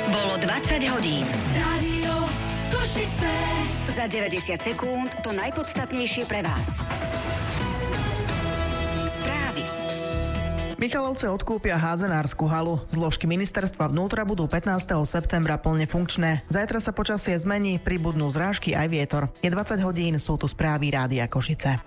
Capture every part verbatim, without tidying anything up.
Bolo dvadsať hodín. Rádio Košice. Za deväťdesiat sekúnd to najpodstatnejšie pre vás. Správy. Michalovce odkúpia hádzanársku halu. Zložky ministerstva vnútra budú pätnásteho septembra plne funkčné. Zajtra sa počasie zmení, pribudnú zrážky aj vietor. Je dvadsať hodín, sú tu správy Rádia Košice.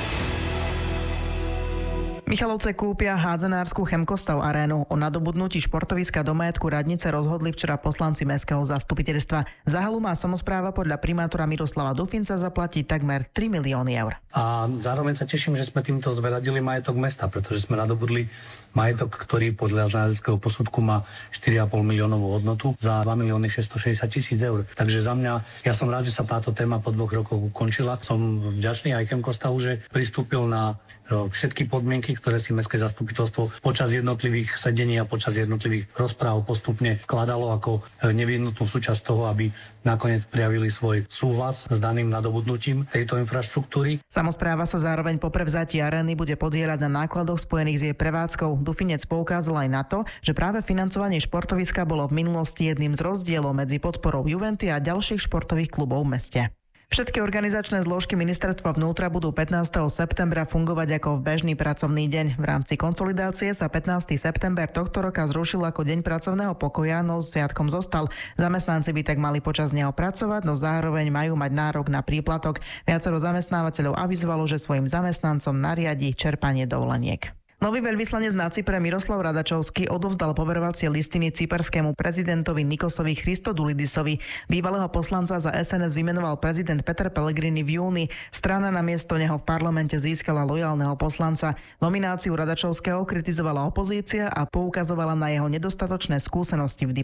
Michalovce kúpia hádzanársku Chemkostav arénu. O nadobudnutí športoviska do majetku radnice rozhodli včera poslanci mestského zastupiteľstva. Za halu má samospráva podľa primátora Miroslava Dufinca zaplatiť takmer tri milióny eur. A zároveň sa teším, že sme týmto zveradili majetok mesta, pretože sme nadobudli majetok, ktorý podľa znaleckého posudku má štyri a pol miliónovú hodnotu za dva milióny šesťstošesťdesiat tisíc eur. Takže za mňa, ja som rád, že sa táto téma po dvoch rokoch ukončila. Som vďačný aj Chemkostavu, že pristúpil na všetky podmienky, ktoré si mestské zastupiteľstvo počas jednotlivých sedení a počas jednotlivých rozpráv postupne vkladalo ako nevyhnutnú súčasť toho, aby nakoniec prijavili svoj súhlas s daným nadobudnutím tejto infraštruktúry. Samospráva sa zároveň po prevzatí arény bude podieľať na nákladoch spojených s jej prevádzkou. Dufinec poukázal aj na to, že práve financovanie športoviska bolo v minulosti jedným z rozdielov medzi podporou Juventy a ďalších športových klubov v meste. Všetky organizačné zložky ministerstva vnútra budú pätnásteho septembra fungovať ako v bežný pracovný deň. V rámci konsolidácie sa pätnásteho september tohto roka zrušil ako deň pracovného pokoja, no sviatkom zostal. Zamestnanci by tak mali počas neho pracovať, no zároveň majú mať nárok na príplatok. Viacero zamestnávateľov avizovalo, že svojim zamestnancom nariadi čerpanie dovoleniek. Nový veľvyslanec na Cypre Miroslav Radačovský odovzdal poverovacie listiny cyperskému prezidentovi Nikosovi Christodoulidisovi. Bývalého poslanca za es en es vymenoval prezident Peter Pellegrini v júni. Strana namiesto neho v parlamente získala lojálneho poslanca. Nomináciu Radačovského kritizovala opozícia a poukazovala na jeho nedostatočné skúsenosti v